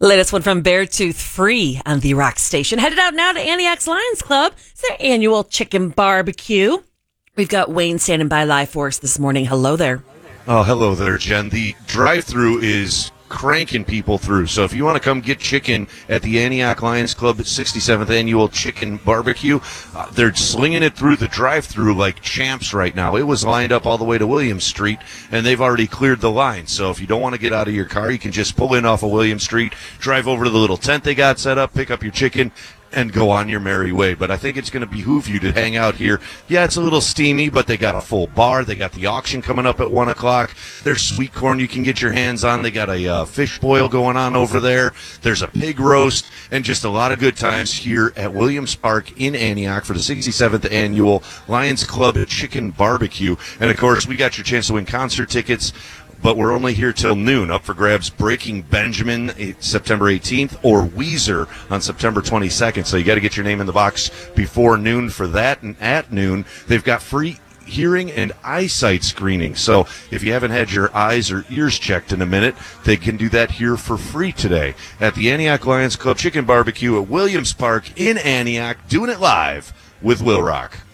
Latest one from Beartooth Free on the Rock Station. Headed out now to Antioch's Lions Club. It's their annual chicken barbecue. We've got Wayne standing by live for us this morning. Hello there. Oh, hello there, Jen. The drive-thru is cranking people through. So if you want to come get chicken at the Antioch Lions Club at 67th Annual Chicken Barbecue, they're slinging it through the drive-thru like champs right now. It was lined up all the way to Williams Street, and they've already cleared the line. So if you don't want to get out of your car, you can just pull in off of Williams Street, drive over to the little tent they got set up, pick up your chicken, and go on your merry way. But I think it's going to behoove you to hang out here. Yeah, it's a little steamy, but they got a full bar. They got the auction coming up at 1 o'clock. There's sweet corn you can get your hands on. They got a fish boil going on over there. There's a pig roast, and just a lot of good times here at Williams Park in Antioch for the 67th Annual Lions Club Chicken Barbecue. And, of course, we got your chance to win concert tickets, but we're only here till noon. Up for grabs, Breaking Benjamin, September 18th, or Weezer on September 22nd. So you got to get your name in the box before noon for that. And at noon, they've got free hearing and eyesight screening. So if you haven't had your eyes or ears checked in a minute, they can do that here for free today at the Antioch Lions Club Chicken Barbecue at Williams Park in Antioch, doing it live with Will Rock.